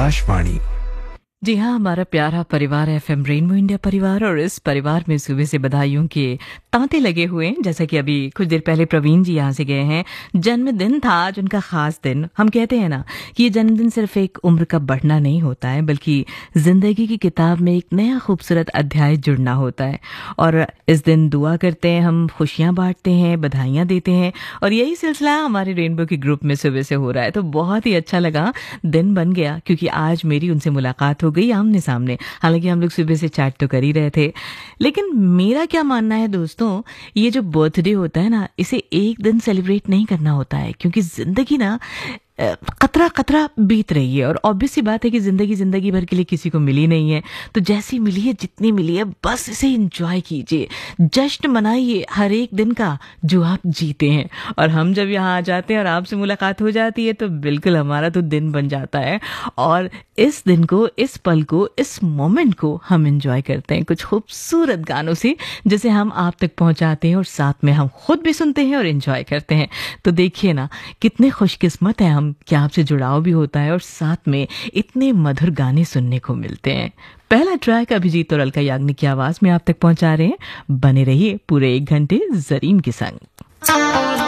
आकाशवाणी। जी हाँ, हमारा प्यारा परिवार एफएम रेनबो इंडिया परिवार, और इस परिवार में सुबह से बधाइयों के तांते लगे हुए हैं। जैसा कि अभी कुछ देर पहले प्रवीण जी यहाँ से गए हैं, जन्मदिन था आज उनका खास दिन। हम कहते हैं ना कि ये जन्मदिन सिर्फ एक उम्र का बढ़ना नहीं होता है, बल्कि जिंदगी की किताब में एक नया खूबसूरत अध्याय जुड़ना होता है। और इस दिन दुआ करते हैं, हम खुशियाँ बांटते हैं, बधाइयाँ देते हैं, और यही सिलसिला हमारे रेनबो के ग्रुप में सुबह से हो रहा है। तो बहुत ही अच्छा लगा, दिन बन गया, क्योंकि आज मेरी उनसे मुलाकात हो गई आमने सामने। हालांकि हम लोग सुबह से चैट तो कर ही रहे थे, लेकिन मेरा क्या मानना है दोस्तों, ये जो बर्थडे होता है ना, इसे एक दिन सेलिब्रेट नहीं करना होता है, क्योंकि जिंदगी ना कतरा कतरा बीत रही है। और ऑब्वियस सी बात है कि जिंदगी भर के लिए किसी को मिली नहीं है, तो जैसी मिली है, जितनी मिली है, बस इसे एंजॉय कीजिए, जश्न मनाइए हर एक दिन का जो आप जीते हैं। और हम जब यहाँ आ जाते हैं और आपसे मुलाकात हो जाती है, तो बिल्कुल हमारा तो दिन बन जाता है। और इस दिन को, इस पल को, इस मोमेंट को हम एंजॉय करते हैं कुछ खूबसूरत गानों से, जिसे हम आप तक पहुंचाते हैं और साथ में हम खुद भी सुनते हैं और एंजॉय करते हैं। तो देखिए ना, कितने खुशकिस्मत हैं हम कि आपसे जुड़ाव भी होता है और साथ में इतने मधुर गाने सुनने को मिलते हैं। पहला ट्रैक अभिजीत और अलका याग्निक की आवाज में आप तक पहुंचा रहे हैं। बने रहिए पूरे 1 घंटे जरीन के संग।